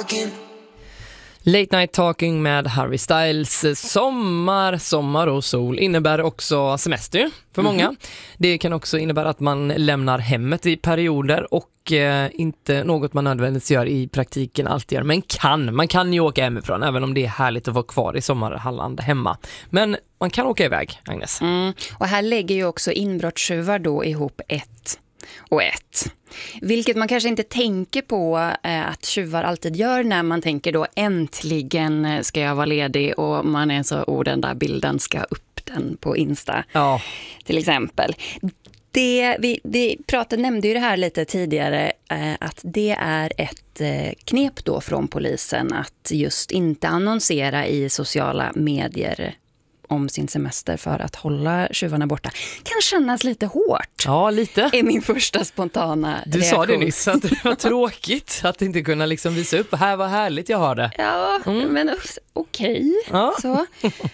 Late Night Talking med Harry Styles. Sommar och sol innebär också semester för många. Det kan också innebära att man lämnar hemmet i perioder och inte något man nödvändigtvis gör i praktiken alltid gör. Men man kan ju åka hemifrån även om det är härligt att vara kvar i sommarhalland hemma. Men man kan åka iväg, Agnes. Och här lägger ju också inbrottstjuvar då ihop ett och ett. Vilket man kanske inte tänker på att tjuvar alltid gör när man tänker då äntligen ska jag vara ledig och man är så den där bilden ska upp den på Insta till exempel. Vi nämnde ju det här lite tidigare att det är ett knep då från polisen att just inte annonsera i sociala medier om sin semester för att hålla tjuvarna borta. Kan kännas lite hårt. Ja, lite. Är min första spontana reaktion. Du sa det nyss att det var tråkigt att inte kunna liksom visa upp. Här var härligt jag har det. Ja, men okej. Ja. Så.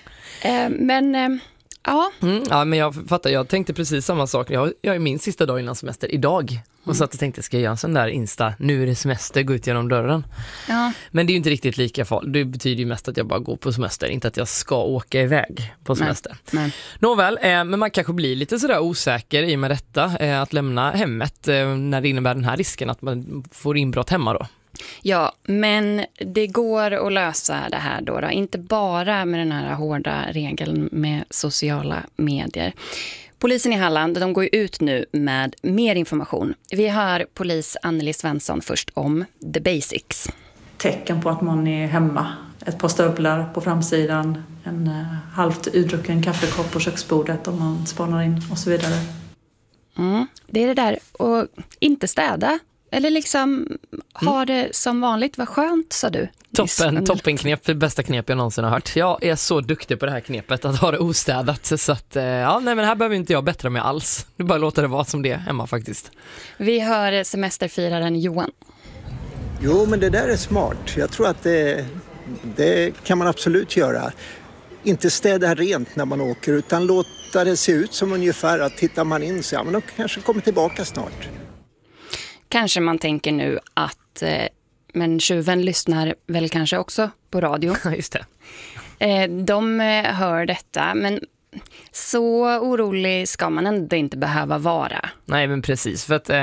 Men jag fattar. Jag tänkte precis samma sak. Jag är min sista dag innan semester idag. Och så att jag tänkte, ska jag göra en sån där Insta, nu är det semester, gå ut genom dörren. Ja. Men det är ju inte riktigt lika farligt. Det betyder ju mest att jag bara går på semester, inte att jag ska åka iväg på semester. Nej. Nåväl, men man kanske blir lite sådär osäker i med detta, att lämna hemmet när det innebär den här risken att man får inbrott hemma då. Ja, men det går att lösa det här då. Inte bara med den här hårda regeln med sociala medier. Polisen i Halland, de går ju ut nu med mer information. Vi hör polis Anneli Svensson först om the basics. Tecken på att man är hemma. Ett par stövlar på framsidan, en halvt utdrucken kaffekopp på köksbordet om man spanar in och så vidare. Det är det där, och inte städa. Eller liksom ha det som vanligt, vad skönt, sa du. Toppenknep, det bästa knep jag någonsin har hört. Jag är så duktig på det här knepet att ha det ostädat. Så att, men här behöver inte jag bättra mig alls. Du bara låter det vara som det hemma faktiskt. Vi hör semesterfiraren Johan. Jo, men det där är smart. Jag tror att det kan man absolut göra. Inte städa rent när man åker, utan låta det se ut som ungefär att tittar man in så men de kanske kommer tillbaka snart. Kanske man tänker nu att men tjuven lyssnar väl kanske också på radio. Just det. De hör detta, men så orolig ska man ändå inte behöva vara. Nej, men precis. För att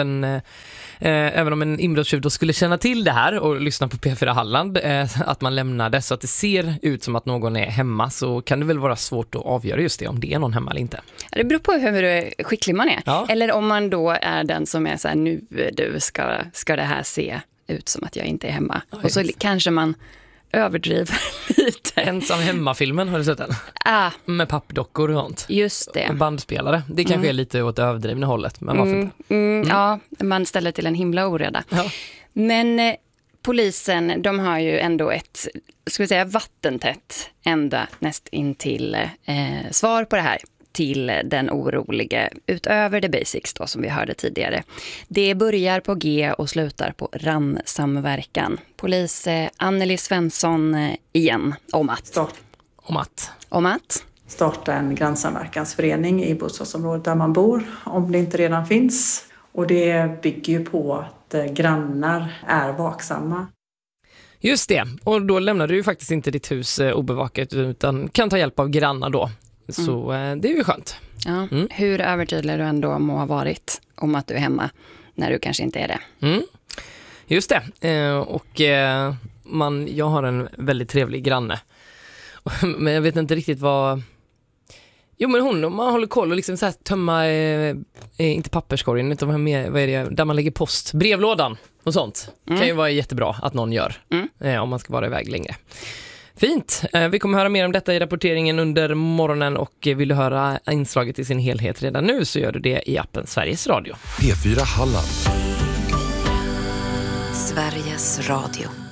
även om en inbrottstjuv då skulle känna till det här och lyssna på P4 Halland, att man lämnar det så att det ser ut som att någon är hemma, så kan det väl vara svårt att avgöra just det, om det är någon hemma eller inte. Det beror på hur skicklig man är. Ja. Eller om man då är den som är så här, nu ska det här se ut som att jag inte är hemma. Ja, och så kanske man överdriver lite. Ensam hemma-filmen, har du sett den? Med pappdockor och sånt. Just det. Med bandspelare. Det kanske är lite åt överdrivna hållet, men varför inte? Ja, man ställer till en himla oreda. Ja. Men polisen, de har ju ändå ett, ska vi säga, vattentätt ända näst in till svar på det här. Till den orolige, utöver the basics då, som vi hörde tidigare. Det börjar på G och slutar på RAN-samverkan. Polis Anneli Svensson igen om att starta en grannsamverkansförening i bostadsområdet där man bor, om det inte redan finns. Och det bygger ju på att grannar är vaksamma. Just det, och då lämnar du ju faktiskt inte ditt hus obevakat utan kan ta hjälp av grannar då. Så det är ju skönt. Ja. Hur övertydlig du ändå må ha varit om att du är hemma när du kanske inte är det. Just det. Och jag har en väldigt trevlig granne. Men jag vet inte riktigt vad... Jo, men man håller koll och liksom så här tömma, inte papperskorgen, utan vad är det, där man lägger post, brevlådan och sånt. Kan ju vara jättebra att någon gör om man ska vara iväg längre. Fint. Vi kommer höra mer om detta i rapporteringen under morgonen, och vill du höra inslaget i sin helhet redan nu så gör du det i appen Sveriges Radio. P4 Halland. Sveriges Radio.